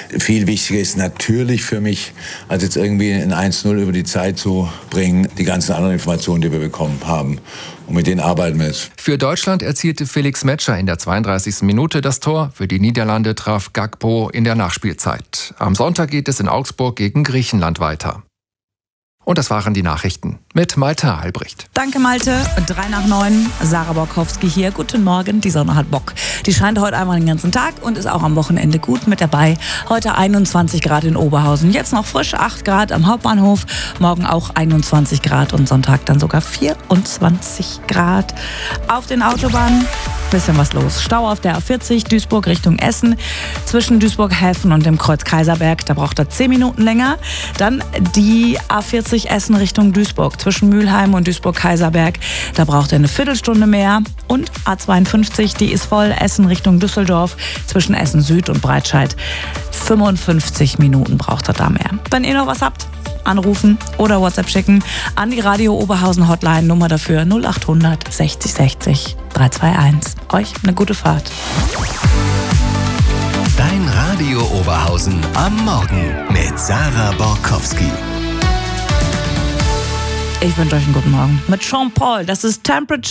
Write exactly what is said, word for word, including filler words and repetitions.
Viel wichtiger ist natürlich für mich, als jetzt irgendwie ein eins null über die Zeit zu bringen, die ganzen anderen Informationen, die wir bekommen haben. Und mit denen arbeiten wir jetzt. Für Deutschland erzielte Felix Metscher in der zweiunddreißigsten Minute das Tor. Für die Niederlande traf Gakpo in der Nachspielzeit. Am Sonntag geht es in Augsburg gegen Griechenland weiter. Und das waren die Nachrichten mit Malte Albrecht. Danke, Malte. Drei nach neun. Sarah Borkowski hier. Guten Morgen. Die Sonne hat Bock. Die scheint heute einmal den ganzen Tag und ist auch am Wochenende gut mit dabei. Heute einundzwanzig Grad in Oberhausen. Jetzt noch frisch acht Grad am Hauptbahnhof. Morgen auch einundzwanzig Grad und Sonntag dann sogar vierundzwanzig Grad. Auf den Autobahnen bisschen was los. Stau auf der A vierzig Duisburg Richtung Essen. Zwischen Duisburg-Häfen und dem Kreuz Kaiserberg. Da braucht er zehn Minuten länger. Dann die A vierzig Essen Richtung Duisburg. Zwischen Mülheim und Duisburg-Kaiserberg. Da braucht er eine Viertelstunde mehr. Und A zweiundfünfzig, die ist voll. Essen Richtung Düsseldorf. Zwischen Essen Süd und Breitscheid. fünfundfünfzig Minuten braucht er da mehr. Wenn ihr noch was habt, anrufen oder WhatsApp schicken an die Radio Oberhausen Hotline. Nummer dafür null acht hundert sechzig sechzig drei zwei eins. Euch eine gute Fahrt. Dein Radio Oberhausen am Morgen mit Sarah Borkowski. Ich wünsche euch einen guten Morgen mit Sean Paul. Das ist Temperature.